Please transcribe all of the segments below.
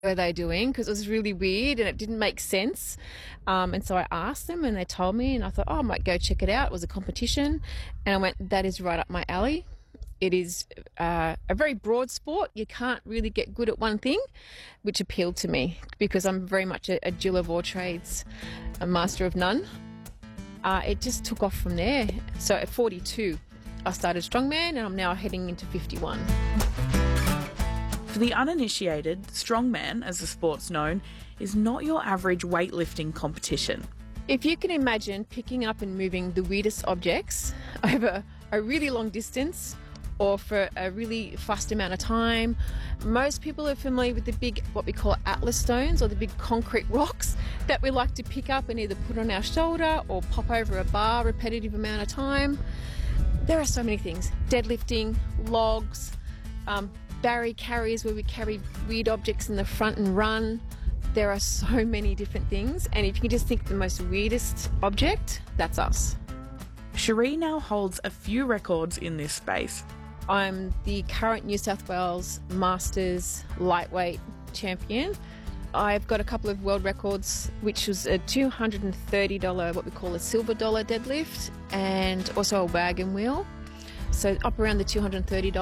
were they doing? Because it was really weird and it didn't make sense. And so I asked them and they told me, and I thought, I might go check it out. It was a competition. And I went, that is right up my alley. It is a very broad sport. You can't really get good at one thing, which appealed to me because I'm very much a Jill of all trades, a master of none. It just took off from there. So at 42, I started strongman and I'm now heading into 51. For the uninitiated, strongman, as the sport's known, is not your average weightlifting competition. If you can imagine picking up and moving the weirdest objects over a really long distance or for a really fast amount of time, most people are familiar with the big, what we call atlas stones, or the big concrete rocks that we like to pick up and either put on our shoulder or pop over a bar repetitive amount of time. There are so many things. Deadlifting, logs, barry carriers where we carry weird objects in the front and run. There are so many different things, and if you can just think of the most weirdest object, that's us. Cherie now holds a few records in this space. I'm the current New South Wales Masters lightweight champion. I've got a couple of world records, which was a $230, what we call a silver dollar deadlift, and also a wagon wheel. So up around the $230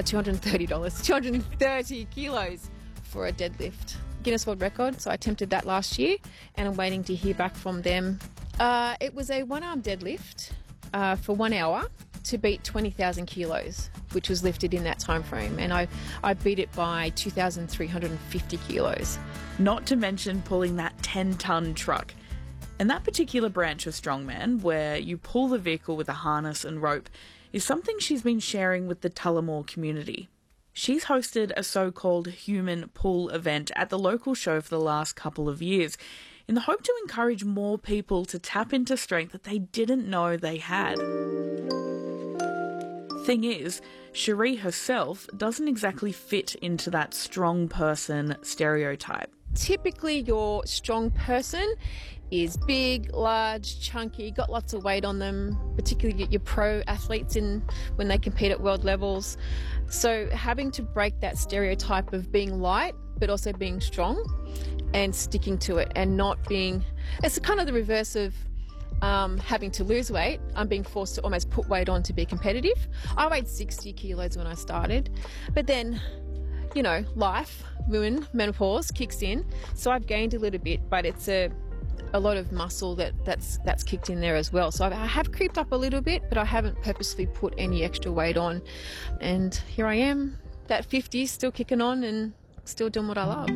230 kilos for a deadlift. Guinness World Record, so I attempted that last year and I'm waiting to hear back from them. It was a one-arm deadlift for 1 hour to beat 20,000 kilos, which was lifted in that time frame, and I beat it by 2,350 kilos. Not to mention pulling that 10-ton truck. And that particular branch of strongman, where you pull the vehicle with a harness and rope, is something she's been sharing with the Tullamore community. She's hosted a so-called human pull event at the local show for the last couple of years in the hope to encourage more people to tap into strength that they didn't know they had. Thing is, Cherie herself doesn't exactly fit into that strong person stereotype. Typically, your strong person is big, large, chunky, got lots of weight on them, particularly your pro athletes when they compete at world levels. So having to break that stereotype of being light, but also being strong and sticking to it and not being... It's kind of the reverse of having to lose weight. I'm being forced to almost put weight on to be competitive. I weighed 60 kilos when I started, but then, you know, life, women, menopause kicks in, so I've gained a little bit, but it's a lot of muscle that's kicked in there as well. So I have creeped up a little bit, but I haven't purposely put any extra weight on. And here I am, that 50, still kicking on and still doing what I love.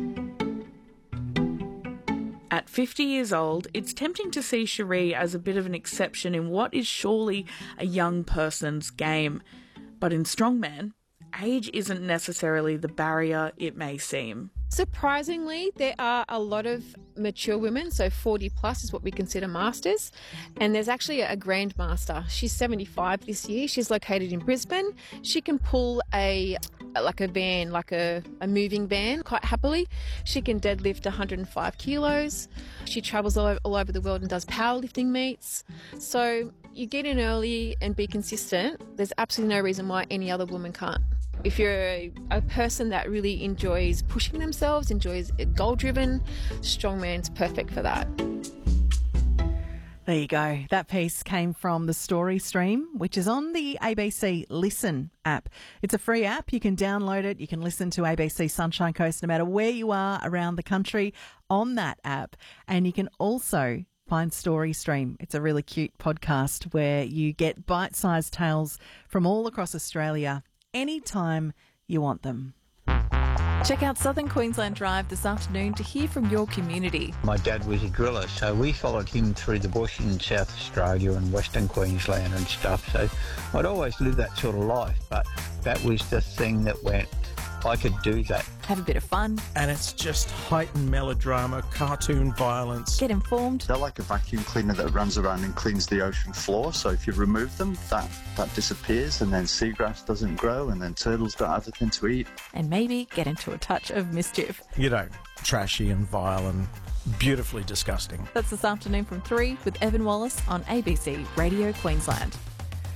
At 50 years old, it's tempting to see Cherie as a bit of an exception in what is surely a young person's game. But in strongman, age isn't necessarily the barrier it may seem. Surprisingly, there are a lot of mature women, so 40 plus is what we consider masters, and there's actually a grandmaster. She's 75 this year. She's located in Brisbane. She can pull a van, like a moving van, quite happily. She can deadlift 105 kilos. She travels all over the world and does powerlifting meets. So you get in early and be consistent. There's absolutely no reason why any other woman can't. If you're a person that really enjoys pushing themselves, enjoys goal-driven, strongman's perfect for that. There you go. That piece came from the Story Stream, which is on the ABC Listen app. It's a free app. You can download it. You can listen to ABC Sunshine Coast no matter where you are around the country on that app. And you can also find Story Stream. It's a really cute podcast where you get bite-sized tales from all across Australia anytime you want them. Check out Southern Queensland Drive this afternoon to hear from your community. My dad was a driller, so we followed him through the bush in South Australia and Western Queensland and stuff. So I'd always lived that sort of life, but that was the thing that went, I could do that. Have a bit of fun. And it's just heightened melodrama, cartoon violence. Get informed. They're like a vacuum cleaner that runs around and cleans the ocean floor. So if you remove them, that disappears, and then seagrass doesn't grow, and then turtles don't have anything to eat. And maybe get into a touch of mischief. You know, trashy and vile and beautifully disgusting. That's this afternoon from 3 with Evan Wallace on ABC Radio Queensland.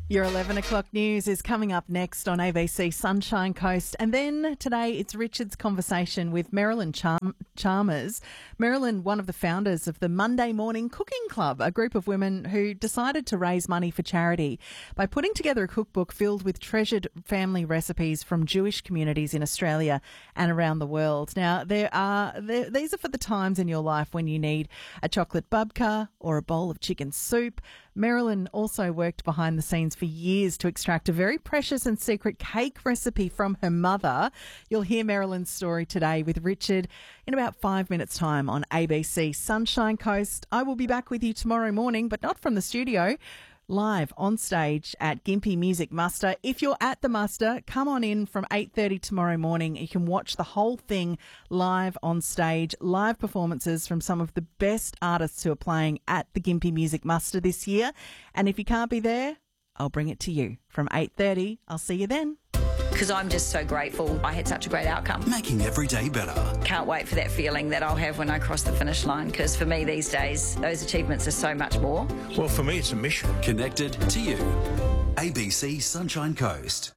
Your 11 o'clock news is coming up next on ABC Sunshine Coast. And then today it's Richard's conversation with Marilyn Chalmers. Marilyn, one of the founders of the Monday Morning Cooking Club, a group of women who decided to raise money for charity by putting together a cookbook filled with treasured family recipes from Jewish communities in Australia and around the world. Now, these are for the times in your life when you need a chocolate babka or a bowl of chicken soup. Marilyn also worked behind the scenes for years to extract a very precious and secret cake recipe from her mother. You'll hear Marilyn's story today with Richard in about 5 minutes' time on ABC Sunshine Coast. I will be back with you tomorrow morning, but not from the studio. Live on stage at Gympie Music Muster. If you're at the muster, come on in from 8:30 tomorrow morning. You can watch the whole thing live on stage. Live performances from some of the best artists who are playing at the Gympie Music Muster this year. And if you can't be there, I'll bring it to you from 8:30. I'll see you then. Because I'm just so grateful I had such a great outcome. Making every day better. Can't wait for that feeling that I'll have when I cross the finish line, because for me these days, those achievements are so much more. Well, for me, it's a mission. Connected to you. ABC Sunshine Coast.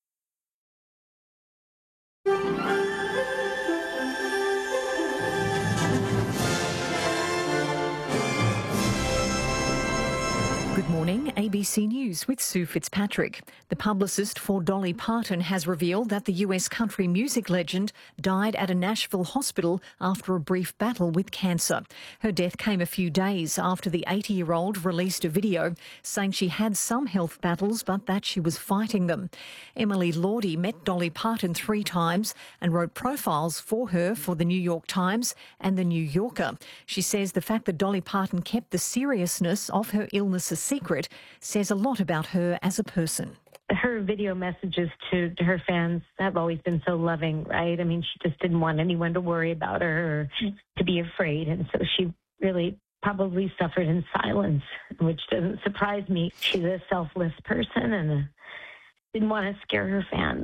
Good morning, ABC News with Sue Fitzpatrick. The publicist for Dolly Parton has revealed that the US country music legend died at a Nashville hospital after a brief battle with cancer. Her death came a few days after the 80-year-old released a video saying she had some health battles but that she was fighting them. Emily Lordy met Dolly Parton 3 times and wrote profiles for her for the New York Times and the New Yorker. She says the fact that Dolly Parton kept the seriousness of her illness a secret says a lot about her as a person. Her video messages to her fans have always been so loving, right? I mean, she just didn't want anyone to worry about her or to be afraid. And so she really probably suffered in silence, which doesn't surprise me. She's a selfless person and didn't want to scare her fans.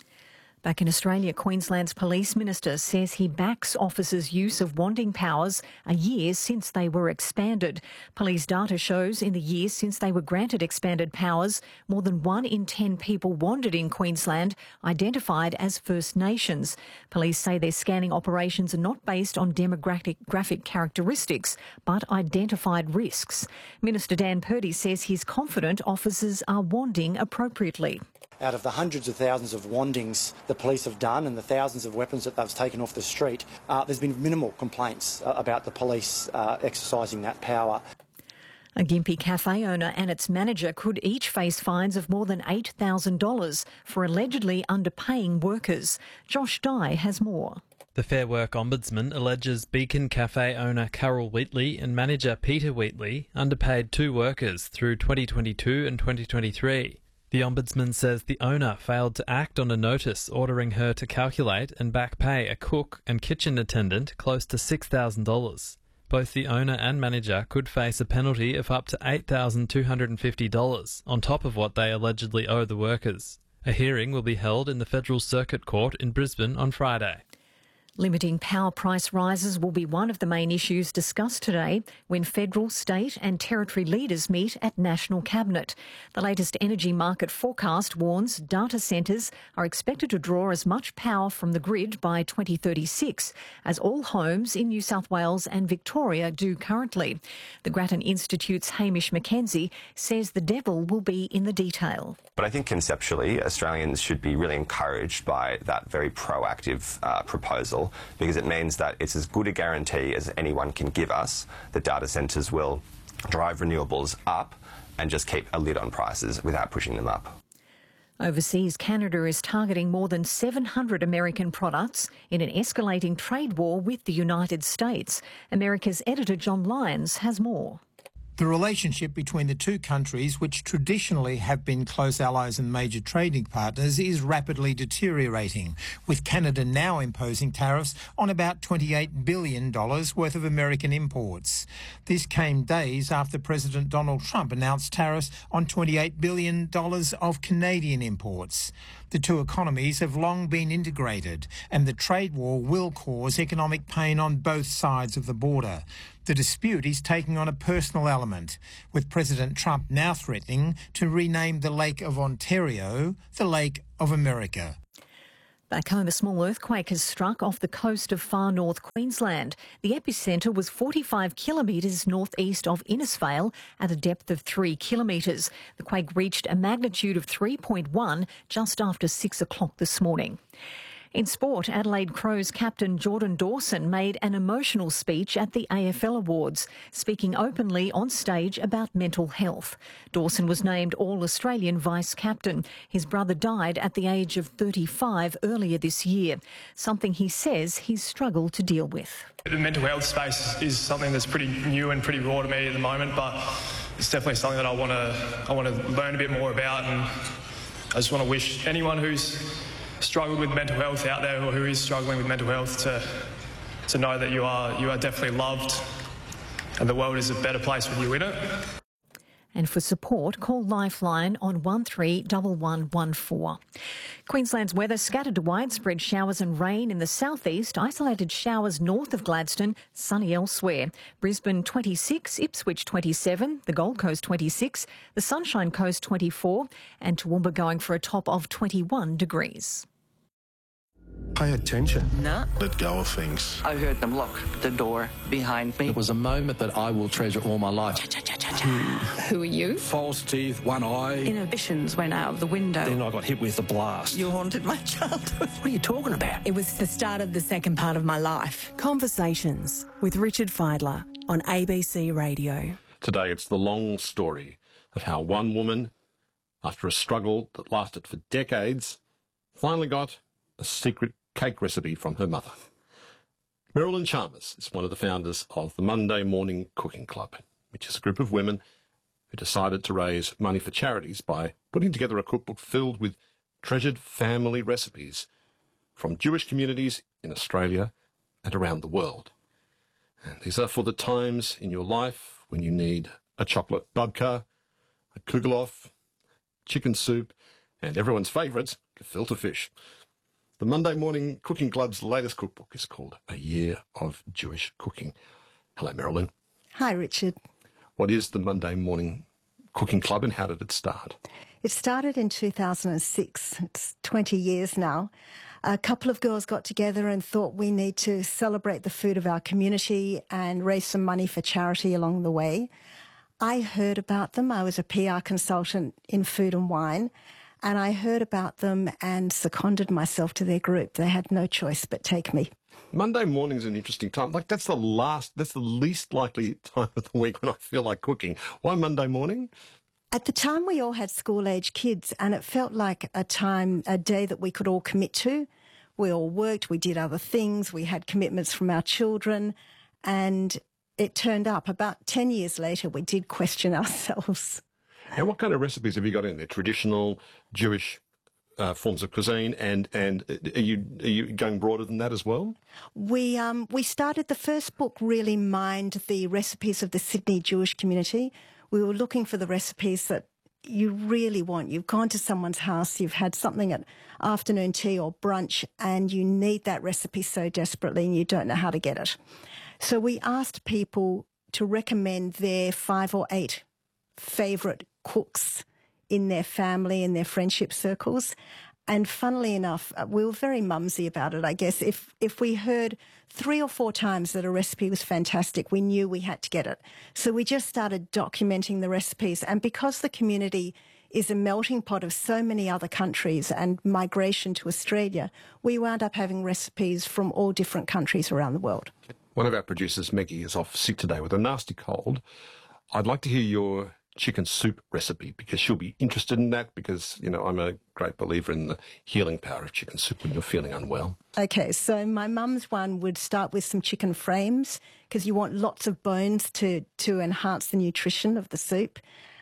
Back in Australia, Queensland's police minister says he backs officers' use of wanding powers a year since they were expanded. Police data shows in the years since they were granted expanded powers, more than 1 in 10 people wandered in Queensland identified as First Nations. Police say their scanning operations are not based on demographic characteristics, but identified risks. Minister Dan Purdy says he's confident officers are wanding appropriately. Out of the hundreds of thousands of wandings the police have done and the thousands of weapons that they've taken off the street, there's been minimal complaints about the police exercising that power. A Gympie cafe owner and its manager could each face fines of more than $8,000 for allegedly underpaying workers. Josh Dye has more. The Fair Work Ombudsman alleges Beacon Cafe owner Carol Wheatley and manager Peter Wheatley underpaid 2 workers through 2022 and 2023. The Ombudsman says the owner failed to act on a notice ordering her to calculate and back pay a cook and kitchen attendant close to $6,000. Both the owner and manager could face a penalty of up to $8,250 on top of what they allegedly owe the workers. A hearing will be held in the Federal Circuit Court in Brisbane on Friday. Limiting power price rises will be one of the main issues discussed today when federal, state and territory leaders meet at National Cabinet. The latest energy market forecast warns data centres are expected to draw as much power from the grid by 2036 as all homes in New South Wales and Victoria do currently. The Grattan Institute's Hamish McKenzie says the devil will be in the detail. But I think conceptually Australians should be really encouraged by that very proactive proposal, because it means that it's as good a guarantee as anyone can give us that data centres will drive renewables up and just keep a lid on prices without pushing them up. Overseas, Canada is targeting more than 700 American products in an escalating trade war with the United States. America's editor John Lyons has more. The relationship between the two countries, which traditionally have been close allies and major trading partners, is rapidly deteriorating, with Canada now imposing tariffs on about $28 billion worth of American imports. This came days after President Donald Trump announced tariffs on $28 billion of Canadian imports. The two economies have long been integrated, and the trade war will cause economic pain on both sides of the border. The dispute is taking on a personal element, with President Trump now threatening to rename the Lake of Ontario the Lake of America. Back home, a small earthquake has struck off the coast of far north Queensland. The epicentre was 45 kilometres northeast of Innisfail at a depth of 3 kilometres. The quake reached a magnitude of 3.1 just after 6 o'clock this morning. In sport, Adelaide Crows captain Jordan Dawson made an emotional speech at the AFL Awards, speaking openly on stage about mental health. Dawson was named All-Australian vice-captain. His brother died at the age of 35 earlier this year, something he says he's struggled to deal with. The mental health space is something that's pretty new and pretty raw to me at the moment, but it's definitely something that I want to learn a bit more about, and I just want to wish anyone who's struggled with mental health out there, or who is struggling with mental health, to know that you are definitely loved, and the world is a better place with you in it. And for support, call Lifeline on 131114. Queensland's weather scattered to widespread showers and rain in the southeast, isolated showers north of Gladstone, sunny elsewhere. Brisbane 26, Ipswich 27, the Gold Coast 26, the Sunshine Coast 24, and Toowoomba going for a top of 21 degrees. Pay attention. No. Let go of things. I heard them lock the door behind me. It was a moment that I will treasure all my life. Who are you? False teeth, one eye. Inhibitions went out of the window. Then I got hit with a blast. You haunted my childhood. What are you talking about? It was the start of the second part of my life. Conversations with Richard Fidler on ABC Radio. Today it's the long story of how one woman, after a struggle that lasted for decades, finally got a secret cake recipe from her mother. Marilyn Chalmers is one of the founders of the Monday Morning Cooking Club, which is a group of women who decided to raise money for charities by putting together a cookbook filled with treasured family recipes from Jewish communities in Australia and around the world. And these are for the times in your life when you need a chocolate babka, a kugelof, chicken soup, and everyone's favourite, gefilte fish. The Monday Morning Cooking Club's latest cookbook is called A Year of Jewish Cooking. Hello, Marilyn. Hi, Richard. What is the Monday Morning Cooking Club and how did it start? It started in 2006. It's 20 years now. A couple of girls got together and thought we need to celebrate the food of our community and raise some money for charity along the way. I heard about them. I was a PR consultant in food and wine. And I heard about them and seconded myself to their group. They had no choice but take me. Monday morning's an interesting time. Like, that's the least likely time of the week when I feel like cooking. Why Monday morning? At the time, we all had school-age kids, and it felt like a day that we could all commit to. We all worked, we did other things, we had commitments from our children, and it turned up. About 10 years later, we did question ourselves. And what kind of recipes have you got in there? Traditional Jewish forms of cuisine, and are you going broader than that as well? We started, the first book really mined the recipes of the Sydney Jewish community. We were looking for the recipes that you really want. You've gone to someone's house, you've had something at afternoon tea or brunch, and you need that recipe so desperately and you don't know how to get it. So we asked people to recommend their 5 or 8 favourite cooks in their family, in their friendship circles. And funnily enough, we were very mumsy about it, I guess. If we heard 3 or 4 times that a recipe was fantastic, we knew we had to get it. So we just started documenting the recipes. And because the community is a melting pot of so many other countries and migration to Australia, we wound up having recipes from all different countries around the world. One of our producers, Meggie, is off sick today with a nasty cold. I'd like to hear your chicken soup recipe, because she'll be interested in that, because, you know, I'm a great believer in the healing power of chicken soup when you're feeling unwell. Okay, so my mum's one would start with some chicken frames, because you want lots of bones to enhance the nutrition of the soup,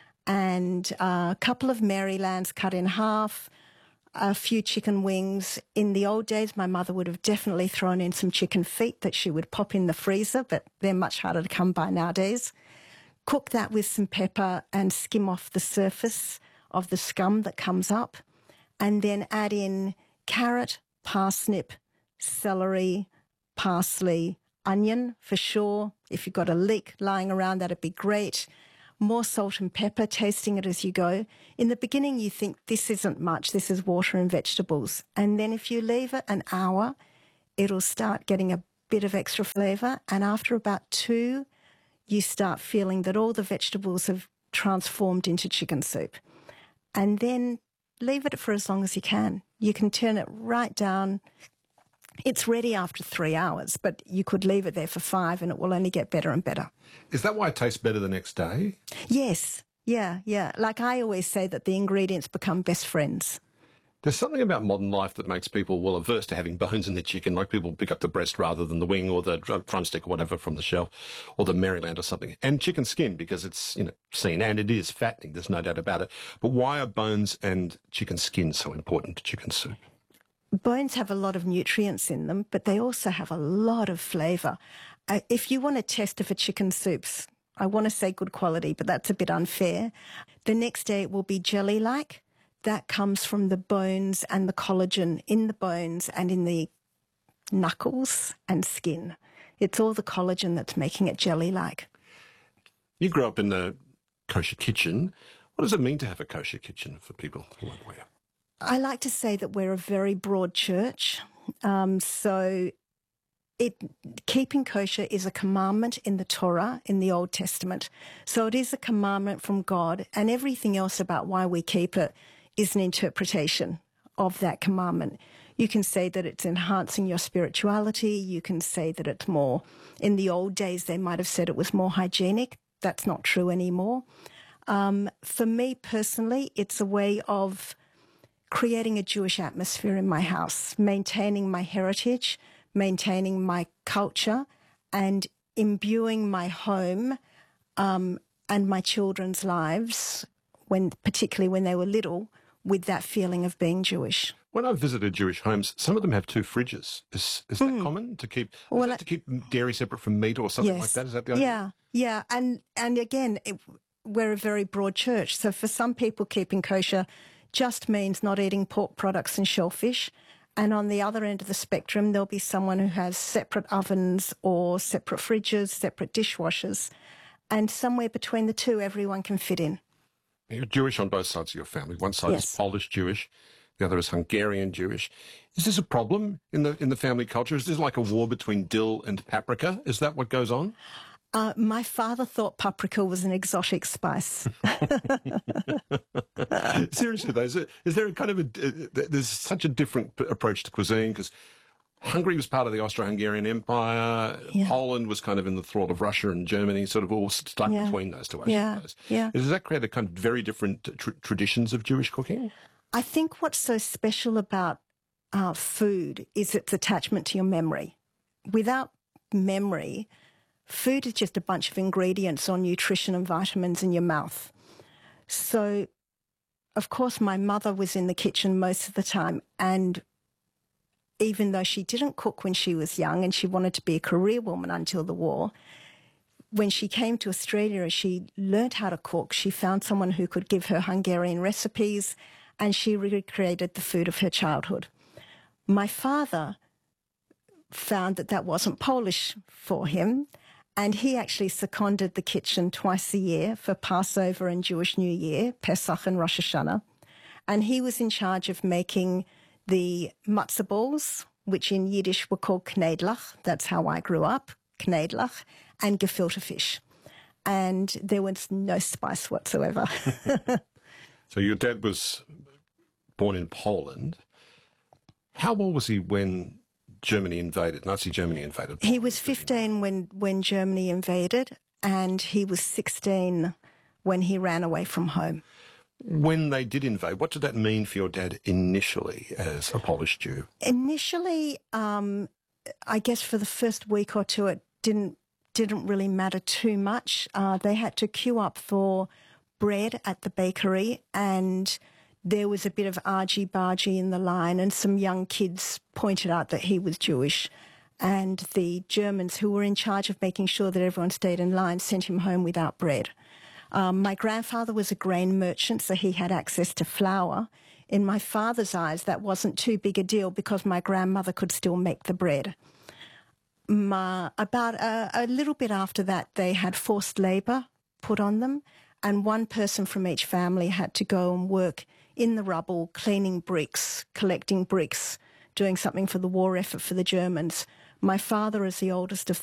and a couple of Marylands cut in half, a few chicken wings. In the old days, my mother would have definitely thrown in some chicken feet that she would pop in the freezer, but they're much harder to come by nowadays. Cook that with some pepper and skim off the surface of the scum that comes up. and then add in carrot, parsnip, celery, parsley, onion for sure. If you've got a leek lying around, that'd be great. More salt and pepper, tasting it as you go. In the beginning, you think this isn't much, this is water and vegetables. And then if you leave it an hour, it'll start getting a bit of extra flavour. And after about 2, you start feeling that all the vegetables have transformed into chicken soup. And then leave it for as long as you can. You can turn it right down. It's ready after 3 hours, but you could leave it there for 5 and it will only get better and better. Is that why it tastes better the next day? Yes. Yeah. Like I always say that the ingredients become best friends. There's something about modern life that makes people, well, averse to having bones in their chicken. Like people pick up the breast rather than the wing or the drumstick or whatever from the shelf, or the Maryland or something. And chicken skin, because it's, seen, and it is fattening, there's no doubt about it. But why are bones and chicken skin so important to chicken soup? Bones have a lot of nutrients in them, but they also have a lot of flavour. If you want to test if a chicken soup's, I want to say good quality, but that's a bit unfair. The next day it will be jelly-like. That comes from the bones and the collagen in the bones and in the knuckles and skin. It's all the collagen that's making it jelly-like. You grew up in a kosher kitchen. What does it mean to have a kosher kitchen for people who aren't aware? I like to say that we're a very broad church. So keeping kosher is a commandment in the Torah, in the Old Testament. So it is a commandment from God, and everything else about why we keep it is an interpretation of that commandment. You can say that it's enhancing your spirituality. You can say that it's more, in the old days, they might have said it was more hygienic. That's not true anymore. For me personally, it's a way of creating a Jewish atmosphere in my house, maintaining my heritage, maintaining my culture, and imbuing my home and my children's lives, particularly when they were little, with that feeling of being Jewish. When I've visited Jewish homes, some of them have 2 fridges. Is that common to keep? To keep dairy separate from meat or something like that? Is that the idea? Yeah. And again, we're a very broad church. So for some people, keeping kosher just means not eating pork products and shellfish. And on the other end of the spectrum, there'll be someone who has separate ovens or separate fridges, separate dishwashers. And somewhere between the two, everyone can fit in. You're Jewish on both sides of your family. One side is Polish Jewish, the other is Hungarian Jewish. Is this a problem in the family culture? Is this like a war between dill and paprika? Is that what goes on? My father thought paprika was an exotic spice. Seriously, though, is there a kind of there's such a different approach to cuisine, because Hungary was part of the Austro-Hungarian Empire. Yeah. Poland was kind of in the thrall of Russia and Germany, sort of all stuck between those two, I suppose. Yeah. Does that create a kind of very different traditions of Jewish cooking? I think what's so special about food is its attachment to your memory. Without memory, food is just a bunch of ingredients or nutrition and vitamins in your mouth. So, of course, my mother was in the kitchen most of the time, and even though she didn't cook when she was young and she wanted to be a career woman until the war, when she came to Australia, she learnt how to cook. She found someone who could give her Hungarian recipes, and she recreated the food of her childhood. My father found that wasn't Polish for him, and he actually seconded the kitchen twice a year for Passover and Jewish New Year, Pesach and Rosh Hashanah. And he was in charge of making the matzah balls, which in Yiddish were called knedlach. That's how I grew up, knedlach, and gefilte fish. And there was no spice whatsoever. So your dad was born in Poland. How old was he when Nazi Germany invaded? He was 15 when Germany invaded, and he was 16 when he ran away from home. When they did invade, what did that mean for your dad initially as a Polish Jew? Initially, I guess for the first week or two, it didn't really matter too much. They had to queue up for bread at the bakery, and there was a bit of argy-bargy in the line, and some young kids pointed out that he was Jewish. And the Germans, who were in charge of making sure that everyone stayed in line, sent him home without bread. My grandfather was a grain merchant, so he had access to flour. In my father's eyes, that wasn't too big a deal because my grandmother could still make the bread. About a little bit after that, they had forced labour put on them, and one person from each family had to go and work in the rubble, cleaning bricks, collecting bricks, doing something for the war effort for the Germans. My father, as the oldest of